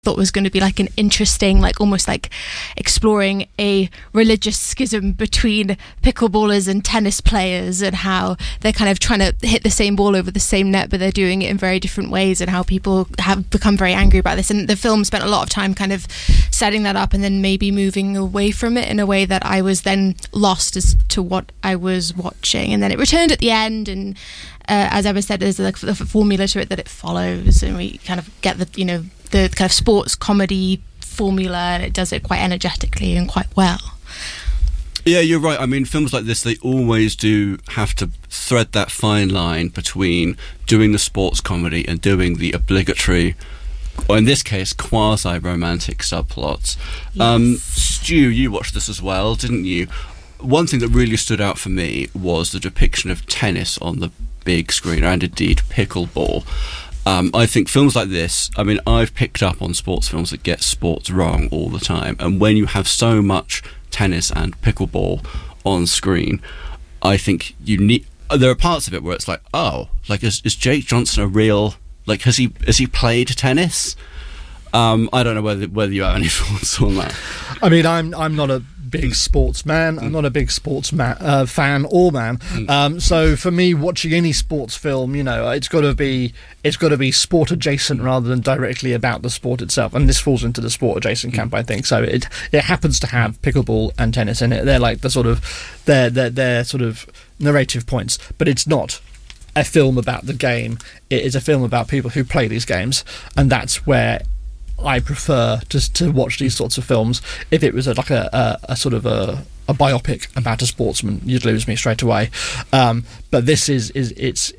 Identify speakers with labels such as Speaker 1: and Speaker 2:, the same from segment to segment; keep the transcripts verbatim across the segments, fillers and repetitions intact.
Speaker 1: thought was going to be like an interesting, like almost like exploring a religious schism between pickleballers and tennis players, and how they're kind of trying to hit the same ball over the same net, but they're doing it in very different ways, and how people have become very angry about this. And the film spent a lot of time kind of setting that up, and then maybe moving away from it in a way that I was then lost as to what I was watching. And then it returned at the end, and uh, as Emma said, there's like the formula to it that it follows, and we kind of get the, you know, the kind of sports comedy formula, and it does it quite energetically and quite well.
Speaker 2: Yeah, you're right. I mean, films like this, they always do have to thread that fine line between doing the sports comedy and doing the obligatory, or in this case, quasi-romantic subplots. Yes. Um, Stu, you watched this as well, didn't you? One thing that really stood out for me was the depiction of tennis on the big screen, and indeed pickleball. Um, I think films like this, I mean, I've picked up on sports films that get sports wrong all the time, and when you have so much tennis and pickleball on screen, I think you need, there are parts of it where it's like, oh, like is, is Jake Johnson a real, like has he has he played tennis? Um, I don't know whether whether you have any thoughts on that.
Speaker 3: I mean, I'm I'm not a big sports man. I'm not a big sports ma- uh, fan or man. Um, so for me, watching any sports film, you know, it's got to be it's got to be sport adjacent rather than directly about the sport itself. And this falls into the sport adjacent camp, I think. So it it happens to have pickleball and tennis in it. They're like the sort of they're they're, they're sort of narrative points, but it's not a film about the game. It is a film about people who play these games, and that's where I prefer to to watch these sorts of films. If it was a, like a, a, a sort of a, a biopic about a sportsman, you'd lose me straight away. Um, but this is is it's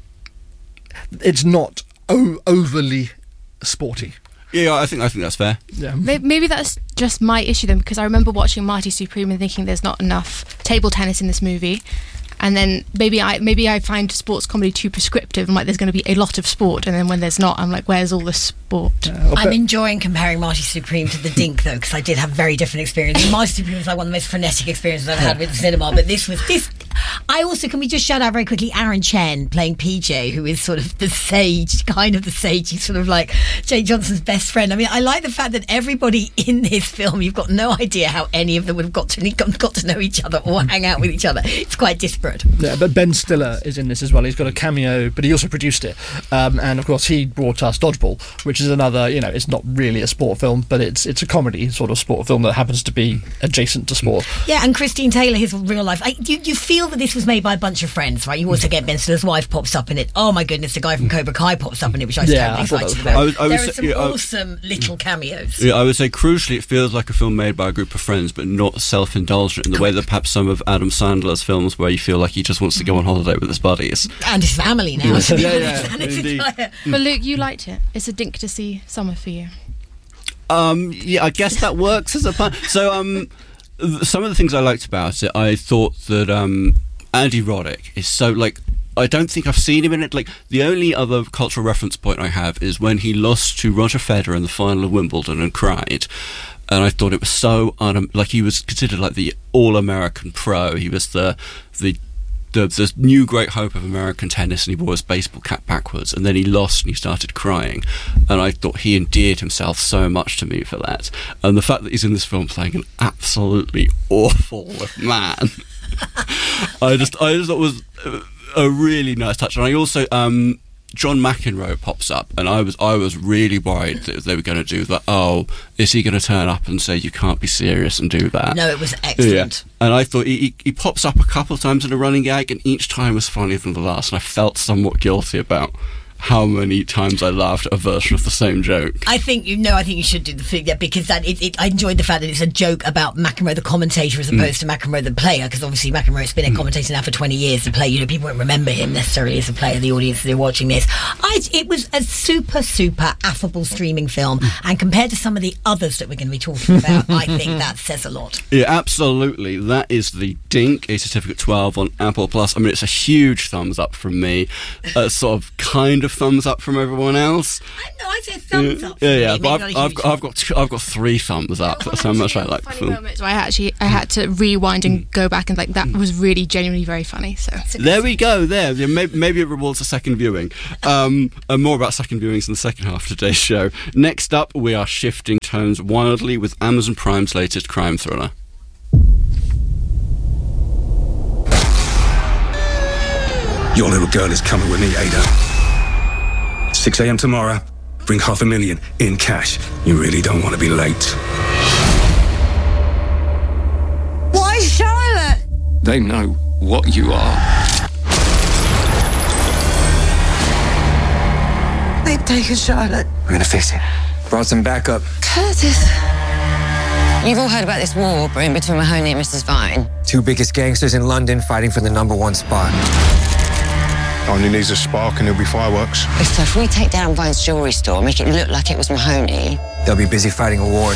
Speaker 3: it's not o- overly sporty.
Speaker 2: Yeah, I think I think that's fair.
Speaker 3: Yeah.
Speaker 1: Maybe that's just my issue then, because I remember watching Marty Supreme and thinking there's not enough table tennis in this movie. And then maybe I maybe I find sports comedy too prescriptive. I'm like, there's going to be a lot of sport, and then when there's not, I'm like, where's all the sport?
Speaker 4: Uh, I'm enjoying comparing Marty Supreme to The Dink, though, because I did have very different experiences. Marty Supreme was like one of the most frenetic experiences I've had with the cinema, but this was this. I also, can we just shout out very quickly Aaron Chen playing P J, who is sort of the sage, kind of the sage. He's sort of like Jake Johnson's best friend. I mean, I like the fact that everybody in this film, you've got no idea how any of them would have got to got to know each other or hang out with each other. It's quite disparate.
Speaker 3: Yeah, but Ben Stiller is in this as well. He's got a cameo, but he also produced it. Um, and of course, he brought us Dodgeball, which is another, you know, it's not really a sport film, but it's it's a comedy sort of sport film that happens to be adjacent to sport.
Speaker 4: Yeah, and Christine Taylor, his real life. I, you, you feel that this was made by a bunch of friends, right? You also get Ben Stiller's wife pops up in it. Oh my goodness, the guy from Cobra Kai pops up in it, which I was
Speaker 3: Yeah,
Speaker 4: totally
Speaker 3: I thought
Speaker 4: excited
Speaker 3: that
Speaker 4: about.
Speaker 2: was- I was- I
Speaker 4: there
Speaker 2: was-
Speaker 4: are some
Speaker 2: yeah, I-
Speaker 4: awesome little cameos.
Speaker 2: Yeah, I would say crucially it feels like a film made by a group of friends, but not self-indulgent in the way that perhaps some of Adam Sandler's films, where you feel like he just wants to go on holiday with his buddies.
Speaker 4: And his family now. to be
Speaker 2: Yeah,
Speaker 4: honest,
Speaker 2: yeah,
Speaker 4: and his
Speaker 2: indeed.
Speaker 4: entire-
Speaker 1: But Luke, you liked it. It's a dink to see summer for you.
Speaker 2: Um, yeah, I guess that works as a pun. So, um, th- some of the things I liked about it, I thought that um, Andy Roddick is so, like, I don't think I've seen him in it. Like, the only other cultural reference point I have is when he lost to Roger Federer in the final of Wimbledon and cried. And I thought it was so un- like he was considered like the all-American pro. He was the the the, the new great hope of American tennis, and he wore his baseball cap backwards, and then he lost and he started crying, and I thought he endeared himself so much to me for that. And the fact that he's in this film playing an absolutely awful man, I just I just thought was a really nice touch. And I also um John McEnroe pops up, and I was I was really worried that they were going to do that. Oh, is he going to turn up and say you can't be serious and do that?
Speaker 4: No, it was excellent.
Speaker 2: Yeah. And I thought he, he, he pops up a couple of times in a running gag, and each time was funnier than the last, and I felt somewhat guilty about how many times I laughed at a version of the same joke.
Speaker 4: I think you know. I think you should do the thing, yeah, because that it, it, I enjoyed the fact that it's a joke about McEnroe the commentator as opposed mm. to McEnroe the player. Because obviously McEnroe's been a commentator now for twenty years. The player, you know, people won't remember him necessarily as a player. The audience they're watching this. I, it was a super super affable streaming film, and compared to some of the others that we're going to be talking about, I think that says a lot.
Speaker 2: Yeah, absolutely. That is The Dink, a certificate twelve on Apple Plus. I mean, it's a huge thumbs up from me. A sort of kind of thumbs up from everyone else.
Speaker 4: I know, I said thumbs up.
Speaker 2: Yeah, yeah,
Speaker 4: me,
Speaker 2: but
Speaker 4: maybe
Speaker 2: I've,
Speaker 4: not a
Speaker 2: I've,
Speaker 4: huge
Speaker 2: got,
Speaker 4: one.
Speaker 2: I've got two, I've got three thumbs up. That's how much I like the
Speaker 1: funny
Speaker 2: film.
Speaker 1: moments where I actually I had to rewind and go back and like that was really genuinely very funny. So
Speaker 2: There we go. There, Yeah, maybe, maybe it rewards a second viewing. Um, and more about second viewings in the second half of today's show. Next up, we are shifting tones wildly with Amazon Prime's latest crime thriller.
Speaker 5: Your little girl is coming with me, Ada. six a.m. tomorrow. Bring half a million in cash. You really don't want to be late.
Speaker 6: Why Charlotte?
Speaker 7: They know what you are.
Speaker 6: They've taken Charlotte.
Speaker 5: We're gonna fix it. Brought some backup.
Speaker 6: Curtis.
Speaker 8: You've all heard about this war brewing between Mahoney and Missus Vine.
Speaker 9: Two biggest gangsters in London fighting for the number one spot.
Speaker 10: Only needs a spark and there'll be fireworks.
Speaker 8: So if we take down Vine's jewellery store, make it look like it was Mahoney...
Speaker 9: They'll be busy fighting a war.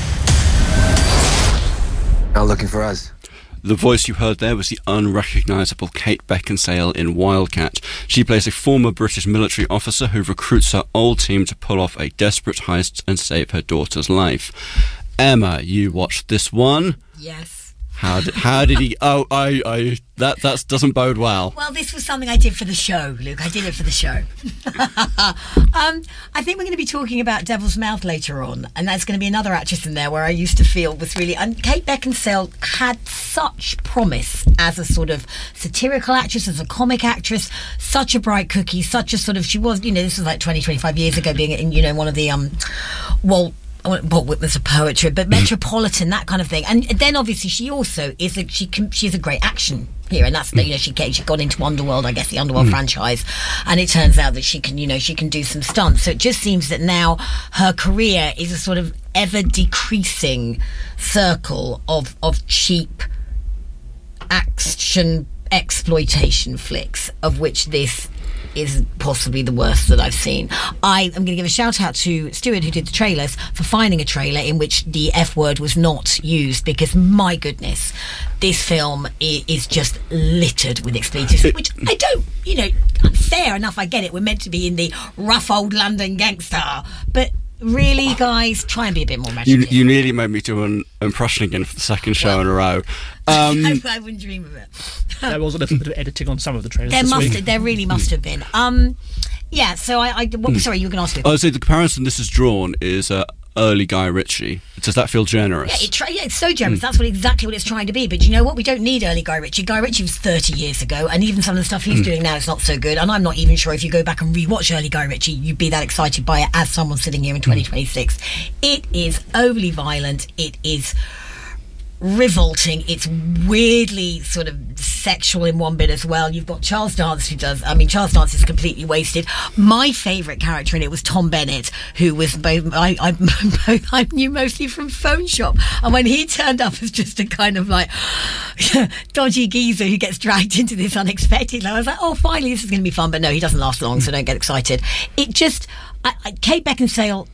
Speaker 9: Not looking for us.
Speaker 2: The voice you heard there was the unrecognisable Kate Beckinsale in Wildcat. She plays a former British military officer who recruits her old team to pull off a desperate heist and save her daughter's life. Emma, you watched this one.
Speaker 4: Yes.
Speaker 2: How did, how did he... Oh, I, I, that that doesn't bode well.
Speaker 4: Well, this was something I did for the show, Luke. I did it for the show. um, I think we're going to be talking about Devil's Mouth later on, and that's going to be another actress in there where I used to feel was really... And Kate Beckinsale had such promise as a sort of satirical actress, as a comic actress, such a bright cookie, such a sort of... She was, you know, this was like twenty, twenty-five years ago, being in, you know, one of the... um, Walt... Walt Whitman's a poetry, but Metropolitan, that kind of thing. And then obviously she also is a, she can, she's a great action hero, and that's, you know, she she got into Underworld, I guess the Underworld mm. franchise, and it turns out that she can, you know, she can do some stunts. So it just seems that now her career is a sort of ever decreasing circle of of cheap action exploitation flicks, of which this is possibly the worst that I've seen. I am going to give a shout out to Stuart, who did the trailers, for finding a trailer in which the F word was not used, because my goodness, this film i- is just littered with expletives, which I don't, you know, fair enough, I get it, we're meant to be in the rough old London gangster, but really, guys, try and be a bit more magical.
Speaker 2: You, you nearly made me do an impression again for the second show well, in a row. Um,
Speaker 4: I, I wouldn't dream of it.
Speaker 3: There was a little bit of editing on some of the trailers.
Speaker 4: There
Speaker 3: this
Speaker 4: must,
Speaker 3: week.
Speaker 4: there really must have been. Um, yeah. So I, I what, sorry, you were going to ask me.
Speaker 2: I would say the comparison this is drawn is uh, early Guy Ritchie. Does that feel generous?
Speaker 4: Yeah, it tra- yeah it's so generous. Mm. That's what exactly what it's trying to be. But you know what? We don't need early Guy Ritchie. Guy Ritchie was thirty years ago, and even some of the stuff he's mm. doing now is not so good. And I'm not even sure if you go back and rewatch early Guy Ritchie, you'd be that excited by it as someone sitting here in twenty twenty-six. Mm. It is overly violent. It is revolting. It's weirdly sort of sexual in one bit as well. You've got Charles Dance, who does, I mean, Charles Dance is completely wasted. My favourite character in it was Tom Bennett, who was both, I, I, I knew mostly from Phone Shop, and when he turned up as just a kind of like dodgy geezer who gets dragged into this unexpected, I was like, oh, finally this is going to be fun. But no, he doesn't last long, so don't get excited. It just, I, I, Kate Beckinsale's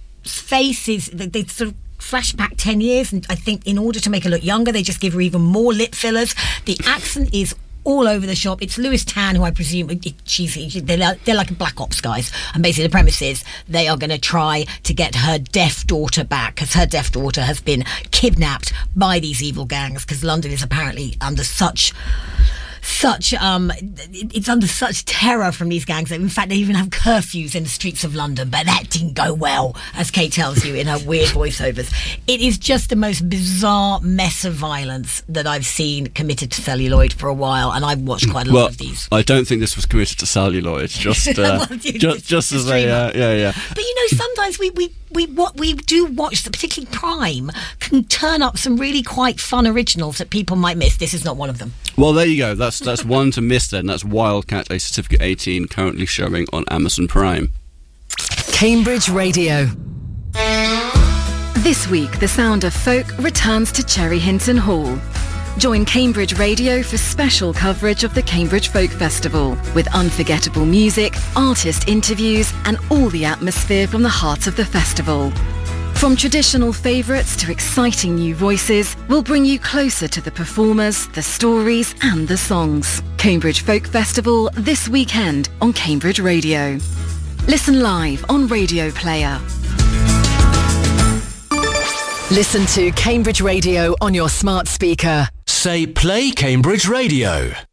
Speaker 4: face is, they, they sort of flashback ten years, and I think in order to make her look younger, they just give her even more lip fillers. The accent is all over the shop. It's Lewis Tan, who I presume she's they're like, they're like Black Ops guys, and basically the premise is they are going to try to get her deaf daughter back, because her deaf daughter has been kidnapped by these evil gangs, because London is apparently under such such um it's under such terror from these gangs that in fact they even have curfews in the streets of London. But that didn't go well, as Kate tells you in her weird voiceovers. It is just the most bizarre mess of violence that I've seen committed to celluloid for a while, and I've watched quite a
Speaker 2: well,
Speaker 4: lot of these.
Speaker 2: I don't think this was committed to celluloid, just uh,
Speaker 4: well,
Speaker 2: just,
Speaker 4: just,
Speaker 2: just as a uh, yeah yeah
Speaker 4: but you know, sometimes we we we what we do watch, particularly Prime, can turn up some really quite fun originals that people might miss. This is not one of them.
Speaker 2: Well, there you go. That's that's one to miss then. That's Wildcat, a Certificate eighteen, currently showing on Amazon Prime.
Speaker 11: Cambridge Radio. This week, the sound of folk returns to Cherry Hinton Hall. Join Cambridge Radio for special coverage of the Cambridge Folk Festival, with unforgettable music, artist interviews, and all the atmosphere from the heart of the festival. From traditional favourites to exciting new voices, we'll bring you closer to the performers, the stories and the songs. Cambridge Folk Festival this weekend on Cambridge Radio. Listen live on Radio Player.
Speaker 12: Listen to Cambridge Radio on your smart speaker.
Speaker 13: Say Play Cambridge Radio.